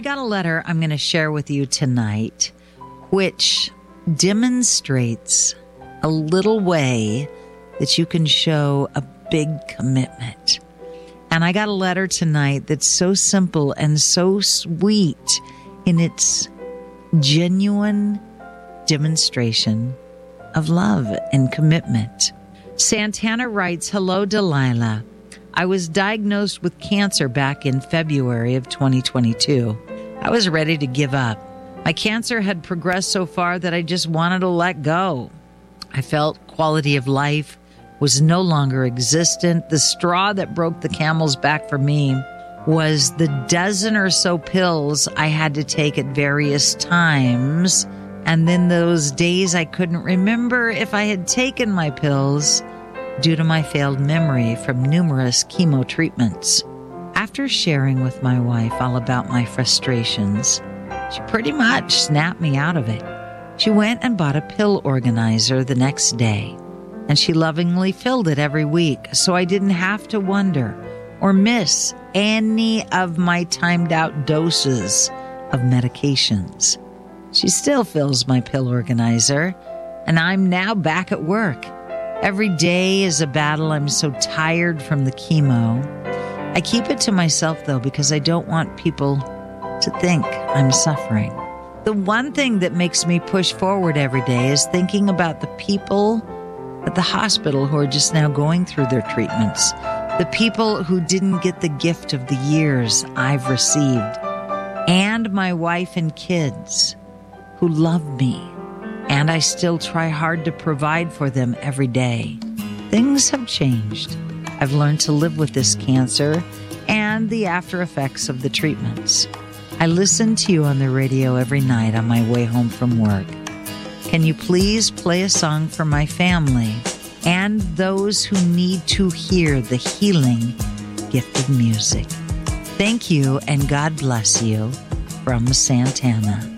got a letter I'm going to share with you tonight, which demonstrates a little way that you can show a big commitment. And I got a letter tonight that's so simple and so sweet in its genuine demonstration of love and commitment. Santana writes, "Hello, Delilah. I was diagnosed with cancer back in February of 2022. I was ready to give up. My cancer had progressed so far that I just wanted to let go. I felt quality of life was no longer existent. The straw that broke the camel's back for me was the dozen or so pills I had to take at various times. And then those days I couldn't remember if I had taken my pills due to my failed memory from numerous chemo treatments. After sharing with my wife all about my frustrations, she pretty much snapped me out of it. She went and bought a pill organizer the next day, and she lovingly filled it every week so I didn't have to wonder or miss any of my timed out doses of medications. She still fills my pill organizer, and I'm now back at work. Every day is a battle. I'm so tired from the chemo. I keep it to myself, though, because I don't want people to think I'm suffering. The one thing that makes me push forward every day is thinking about the people at the hospital who are just now going through their treatments, the people who didn't get the gift of the years I've received, and my wife and kids who love me, and I still try hard to provide for them every day. Things have changed. I've learned to live with this cancer and the after effects of the treatments. I listen to you on the radio every night on my way home from work. Can you please play a song for my family and those who need to hear the healing gift of music? Thank you, and God bless you, from Santana."